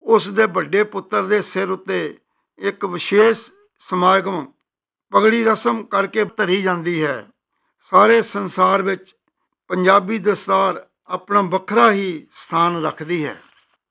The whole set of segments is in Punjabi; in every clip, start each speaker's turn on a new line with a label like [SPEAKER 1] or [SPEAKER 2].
[SPEAKER 1] ਉਸ ਦੇ ਵੱਡੇ ਪੁੱਤਰ ਦੇ ਸਿਰ ਉੱਤੇ ਇੱਕ ਵਿਸ਼ੇਸ਼ ਸਮਾਗਮ ਪਗੜੀ ਰਸਮ ਕਰਕੇ ਧਰੀ ਜਾਂਦੀ ਹੈ। ਸਾਰੇ ਸੰਸਾਰ ਵਿੱਚ ਪੰਜਾਬੀ ਦਸਤਾਰ ਆਪਣਾ ਵੱਖਰਾ ਹੀ ਸਥਾਨ ਰੱਖਦੀ ਹੈ।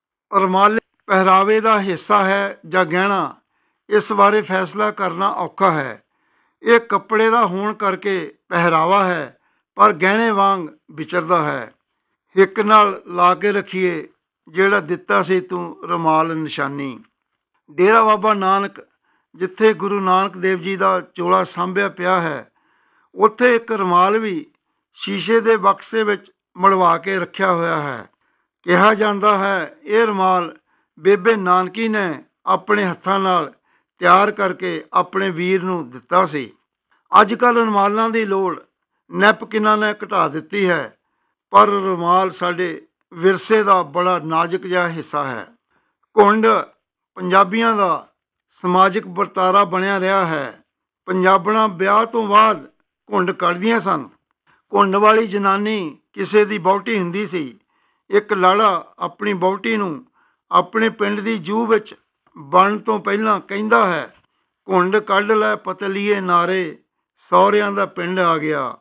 [SPEAKER 1] ਰੁਮਾਲ ਪਹਿਰਾਵੇ ਦਾ ਹਿੱਸਾ ਹੈ ਜਾਂ ਗਹਿਣਾ, ਇਸ ਬਾਰੇ ਫੈਸਲਾ ਕਰਨਾ ਔਖਾ ਹੈ। ਇਹ ਕੱਪੜੇ ਦਾ ਹੋਣ ਕਰਕੇ ਪਹਿਰਾਵਾ ਹੈ, ਪਰ ਗਹਿਣੇ ਵਾਂਗ ਵਿਚਰਦਾ ਹੈ। ਹਿੱਕ ਨਾਲ ਲਾ ਕੇ ਰੱਖੀਏ ਜਿਹੜਾ ਦਿੱਤਾ ਸੀ ਤੂੰ ਰੁਮਾਲ ਨਿਸ਼ਾਨੀ। ਡੇਰਾ ਬਾਬਾ ਨਾਨਕ, ਜਿੱਥੇ ਗੁਰੂ ਨਾਨਕ ਦੇਵ ਜੀ ਦਾ ਚੋਲਾ ਸਾਂਭਿਆ ਪਿਆ ਹੈ, ਉੱਥੇ ਇੱਕ ਰੁਮਾਲ ਵੀ ਸ਼ੀਸ਼ੇ ਦੇ ਬਕਸੇ ਵਿੱਚ ਮੜਵਾ ਕੇ ਰੱਖਿਆ ਹੋਇਆ ਹੈ। ਕਿਹਾ ਜਾਂਦਾ ਹੈ ਇਹ ਰੁਮਾਲ ਬੇਬੇ ਨਾਨਕੀ ਨੇ ਆਪਣੇ ਹੱਥਾਂ ਨਾਲ ਤਿਆਰ ਕਰਕੇ ਆਪਣੇ ਵੀਰ ਨੂੰ ਦਿੱਤਾ ਸੀ। ਅੱਜ ਕੱਲ੍ਹ ਰੁਮਾਲਾਂ ਦੀ ਲੋੜ ਨੈਪਕਿਨਾਂ ਨੇ ਘਟਾ ਦਿੱਤੀ ਹੈ, ਪਰ ਰੁਮਾਲ ਸਾਡੇ ਵਿਰਸੇ ਦਾ ਬੜਾ ਨਾਜ਼ੁਕ ਜਿਹਾ ਹਿੱਸਾ ਹੈ। ਘੁੰਡ ਪੰਜਾਬੀਆਂ ਦਾ ਸਮਾਜਿਕ ਵਰਤਾਰਾ ਬਣਿਆ ਰਿਹਾ ਹੈ। ਪੰਜਾਬਣਾਂ ਵਿਆਹ ਤੋਂ ਬਾਅਦ ਘੁੰਡ ਕੱਢਦੀਆਂ ਸਨ। ਘੁੰਡ ਵਾਲੀ ਜਨਾਨੀ ਕਿਸੇ ਦੀ ਵਹੁਟੀ ਹੁੰਦੀ ਸੀ। ਇੱਕ ਲਾੜਾ ਆਪਣੀ ਵਹੁਟੀ ਨੂੰ ਆਪਣੇ ਪਿੰਡ ਦੀ ਜੂਹ ਵਿੱਚ ਬਣਨ ਤੋਂ ਪਹਿਲਾਂ ਕਹਿੰਦਾ ਹੈ, ਘੁੰਡ ਕੱਢ ਲੈ ਪਤਲੀਏ ਨਾਰੇ, ਸਹੁਰਿਆਂ ਦਾ ਪਿੰਡ ਆ ਗਿਆ।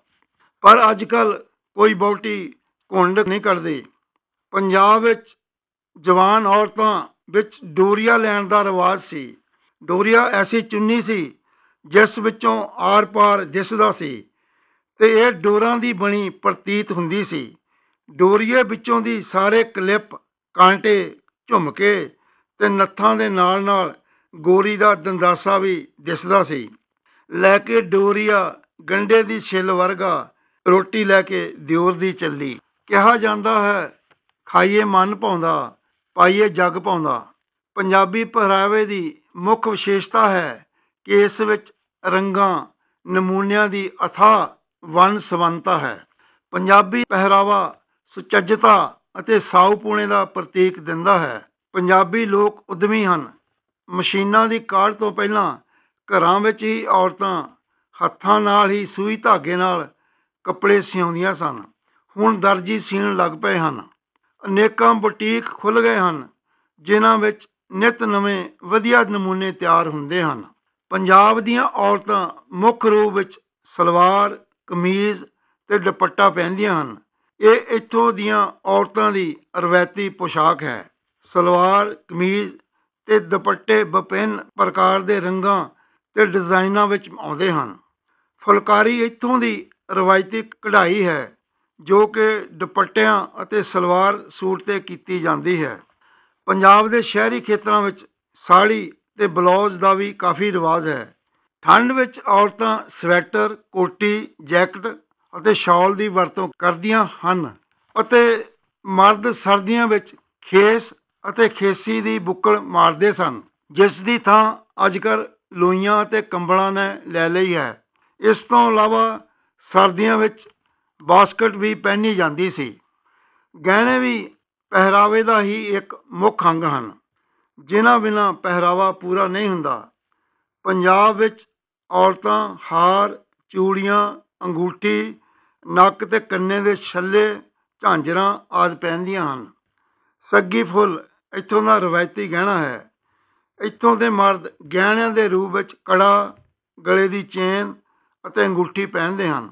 [SPEAKER 1] ਪਰ ਅੱਜ ਕੱਲ੍ਹ ਕੋਈ ਵਹੁਟੀ ਘੁੰਡ ਨਹੀਂ ਕੱਢਦੀ। ਪੰਜਾਬ ਵਿੱਚ ਜਵਾਨ ਔਰਤਾਂ ਵਿੱਚ ਡੋਰੀਆ ਲੈਣ ਦਾ ਰਿਵਾਜ਼ ਸੀ। ਡੋਰੀਆ ਐਸੀ ਚੁੰਨੀ ਸੀ ਜਿਸ ਵਿੱਚੋਂ ਆਰ ਪਾਰ ਦਿਸਦਾ ਸੀ ਅਤੇ ਇਹ ਡੋਰਾਂ ਦੀ ਬਣੀ ਪ੍ਰਤੀਤ ਹੁੰਦੀ ਸੀ। ਡੋਰੀਏ ਵਿੱਚੋਂ ਦੀ ਸਾਰੇ ਕਲਿੱਪ, ਕਾਂਟੇ, ਝੁਮਕੇ ਅਤੇ ਨੱਥਾਂ ਦੇ ਨਾਲ ਨਾਲ ਗੋਰੀ ਦਾ ਦੰਦਾਸਾ ਵੀ ਦਿਸਦਾ ਸੀ। ਲੈ ਕੇ ਡੋਰੀਆ ਗੰਢੇ ਦੀ ਛਿੱਲ ਵਰਗਾ, ਰੋਟੀ ਲੈ ਕੇ ਦਿਓਰ ਦੀ ਚੱਲੀ। ਕਿਹਾ ਜਾਂਦਾ ਹੈ ਖਾਈਏ ਮਨ ਭਾਉਂਦਾ, ਪਾਈਏ ਜੱਗ ਭਾਉਂਦਾ। ਪੰਜਾਬੀ ਪਹਿਰਾਵੇ ਦੀ ਮੁੱਖ ਵਿਸ਼ੇਸ਼ਤਾ ਹੈ ਕਿ ਇਸ ਵਿੱਚ ਰੰਗਾਂ, ਨਮੂਨਿਆਂ ਦੀ ਅਥਾਹ ਵੰਨ ਸੁਵੰਨਤਾ ਹੈ। ਪੰਜਾਬੀ ਪਹਿਰਾਵਾ ਸੁਚੱਜਤਾ ਅਤੇ ਸਾਊਪੁਣੇ ਦਾ ਪ੍ਰਤੀਕ ਦਿੰਦਾ ਹੈ। ਪੰਜਾਬੀ ਲੋਕ ਉਦਮੀ ਹਨ। ਮਸ਼ੀਨਾਂ ਦੀ ਕਾਢ ਤੋਂ ਪਹਿਲਾਂ ਘਰਾਂ ਵਿੱਚ ਹੀ ਔਰਤਾਂ ਹੱਥਾਂ ਨਾਲ ਹੀ ਸੂਈ ਧਾਗੇ ਨਾਲ ਕੱਪੜੇ ਸਿਉਂਦੀਆਂ ਸਨ। ਹੁਣ ਦਰਜੀ ਸੀਣ ਲੱਗ ਪਏ ਹਨ। ਅਨੇਕਾਂ ਬੁਟੀਕ ਖੁੱਲ੍ਹ ਗਏ ਹਨ, ਜਿਨ੍ਹਾਂ ਵਿੱਚ ਨਿੱਤ ਨਵੇਂ ਵਧੀਆ ਨਮੂਨੇ ਤਿਆਰ ਹੁੰਦੇ ਹਨ। ਪੰਜਾਬ ਦੀਆਂ ਔਰਤਾਂ ਮੁੱਖ ਰੂਪ ਵਿੱਚ ਸਲਵਾਰ, ਕਮੀਜ਼ ਅਤੇ ਦੁਪੱਟਾ ਪਹਿਨਦੀਆਂ ਹਨ। ਇਹ ਇੱਥੋਂ ਦੀਆਂ ਔਰਤਾਂ ਦੀ ਰਵਾਇਤੀ ਪੋਸ਼ਾਕ ਹੈ। ਸਲਵਾਰ, ਕਮੀਜ਼ ਅਤੇ ਦੁਪੱਟੇ ਵਿਭਿੰਨ ਪ੍ਰਕਾਰ ਦੇ ਰੰਗਾਂ ਅਤੇ ਡਿਜ਼ਾਈਨਾਂ ਵਿੱਚ ਆਉਂਦੇ ਹਨ। ਫੁਲਕਾਰੀ ਇੱਥੋਂ ਦੀ ਰਵਾਇਤੀ ਕਢਾਈ ਹੈ, ਜੋ ਕਿ ਦੁਪੱਟਿਆਂ ਅਤੇ ਸਲਵਾਰ ਸੂਟ 'ਤੇ ਕੀਤੀ ਜਾਂਦੀ ਹੈ। ਪੰਜਾਬ ਦੇ ਸ਼ਹਿਰੀ ਖੇਤਰਾਂ ਵਿੱਚ ਸਾੜੀ ਅਤੇ ਬਲੌਜ਼ ਦਾ ਵੀ ਕਾਫੀ ਰਿਵਾਜ਼ ਹੈ। ਠੰਡ ਵਿੱਚ ਔਰਤਾਂ ਸਵੈਟਰ, ਕੋਟੀ, ਜੈਕਟ ਅਤੇ ਸ਼ਾਲ ਦੀ ਵਰਤੋਂ ਕਰਦੀਆਂ ਹਨ ਅਤੇ ਮਰਦ ਸਰਦੀਆਂ ਵਿੱਚ ਖੇਸ ਅਤੇ ਖੇਸੀ ਦੀ ਬੁੱਕਲ ਮਾਰਦੇ ਸਨ, ਜਿਸ ਦੀ ਥਾਂ ਅੱਜ ਕੱਲ੍ਹ ਲੋਈਆਂ ਅਤੇ ਕੰਬਲਾਂ ਨੇ ਲੈ ਲਈ ਹੈ। ਇਸ ਤੋਂ ਇਲਾਵਾ ਸਰਦੀਆਂ ਵਿੱਚ ਬਾਸਕਟ ਵੀ ਪਹਿਨੀ ਜਾਂਦੀ ਸੀ। ਗਹਿਣੇ ਵੀ ਪਹਿਰਾਵੇ ਦਾ ਹੀ ਇੱਕ ਮੁੱਖ ਅੰਗ ਹਨ, ਜਿਨ੍ਹਾਂ ਬਿਨਾਂ ਪਹਿਰਾਵਾ ਪੂਰਾ ਨਹੀਂ ਹੁੰਦਾ। ਪੰਜਾਬ ਵਿੱਚ ਔਰਤਾਂ ਹਾਰ, ਚੂੜੀਆਂ, ਅੰਗੂਠੀ, ਨੱਕ ਅਤੇ ਕੰਨੇ ਦੇ ਛੱਲੇ, ਝਾਂਜਰਾਂ ਆਦਿ ਪਹਿਨਦੀਆਂ ਹਨ। ਸੱਗੀ ਫੁੱਲ ਇੱਥੋਂ ਦਾ ਰਵਾਇਤੀ ਗਹਿਣਾ ਹੈ। ਇੱਥੋਂ ਦੇ ਮਰਦ ਗਹਿਣਿਆਂ ਦੇ ਰੂਪ ਵਿੱਚ ਕੜਾ, ਗਲੇ ਦੀ ਚੇਨ ਅਤੇ ਅੰਗੂਠੀ ਪਹਿਨਦੇ ਹਨ।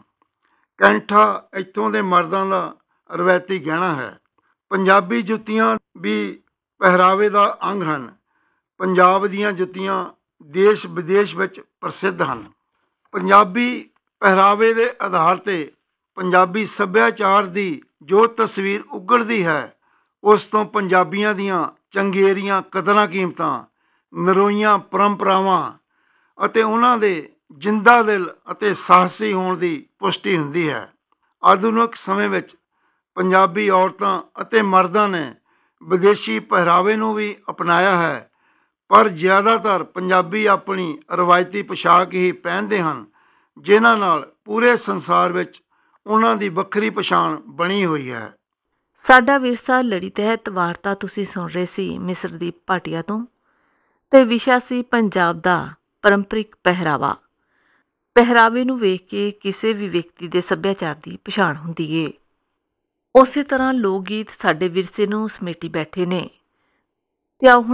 [SPEAKER 1] ਕੈਂਠਾ ਇੱਥੋਂ ਦੇ ਮਰਦਾਂ ਦਾ ਰਵਾਇਤੀ ਗਹਿਣਾ ਹੈ। ਪੰਜਾਬੀ ਜੁੱਤੀਆਂ ਵੀ ਪਹਿਰਾਵੇ ਦਾ ਅੰਗ ਹਨ। ਪੰਜਾਬ ਦੀਆਂ ਜੁੱਤੀਆਂ ਦੇਸ਼ ਵਿਦੇਸ਼ ਵਿੱਚ ਪ੍ਰਸਿੱਧ ਹਨ। ਪੰਜਾਬੀ ਪਹਿਰਾਵੇ ਦੇ ਆਧਾਰ 'ਤੇ ਪੰਜਾਬੀ ਸੱਭਿਆਚਾਰ ਦੀ ਜੋ ਤਸਵੀਰ ਉਘੜਦੀ ਹੈ, ਉਸ ਤੋਂ ਪੰਜਾਬੀਆਂ ਦੀਆਂ ਚੰਗੇਰੀਆਂ ਕਦਰਾਂ ਕੀਮਤਾਂ, ਨਰੋਈਆਂ ਪਰੰਪਰਾਵਾਂ ਅਤੇ ਉਹਨਾਂ ਦੇ ਜਿੰਦਾ ਦਿਲ ਅਤੇ ਸਾਹਸੀ ਹੋਣ ਦੀ ਪੁਸ਼ਟੀ ਹੁੰਦੀ ਹੈ। ਆਧੁਨਿਕ ਸਮੇਂ ਵਿੱਚ ਪੰਜਾਬੀ ਔਰਤਾਂ ਅਤੇ ਮਰਦਾਂ ਨੇ ਵਿਦੇਸ਼ੀ ਪਹਿਰਾਵੇ ਨੂੰ ਵੀ ਅਪਣਾਇਆ ਹੈ, ਪਰ ਜ਼ਿਆਦਾਤਰ ਪੰਜਾਬੀ ਆਪਣੀ ਰਵਾਇਤੀ ਪੋਸ਼ਾਕ ਹੀ ਪਹਿਨਦੇ ਹਨ, ਜਿਨ੍ਹਾਂ ਨਾਲ ਪੂਰੇ ਸੰਸਾਰ ਵਿੱਚ ਉਹਨਾਂ ਦੀ ਵੱਖਰੀ ਪਛਾਣ ਬਣੀ ਹੋਈ ਹੈ।
[SPEAKER 2] ਸਾਡਾ ਵਿਰਸਾ ਲੜੀ ਤਹਿਤ ਵਾਰਤਾ ਤੁਸੀਂ ਸੁਣ ਰਹੇ ਸੀ ਮਿਸਰਦੀਪ ਭਾਟੀਆ ਤੋਂ, ਅਤੇ ਵਿਸ਼ਾ ਸੀ ਪੰਜਾਬ ਦਾ ਪਰੰਪਰਿਕ ਪਹਿਰਾਵਾ। ਪਹਿਰਾਵੇ ਨੂੰ ਵੇਖ ਕੇ ਕਿਸੇ ਵੀ ਵਿਅਕਤੀ ਦੇ ਸੱਭਿਆਚਾਰ ਦੀ ਪਛਾਣ ਹੁੰਦੀ ਏ। ਉਸੇ ਤਰ੍ਹਾਂ ਲੋਕ ਗੀਤ ਸਾਡੇ ਵਿਰਸੇ ਨੂੰ ਸਮੇਟੀ ਬੈਠੇ ਨੇ। ਤੇ ਆਓ ਹੁਣ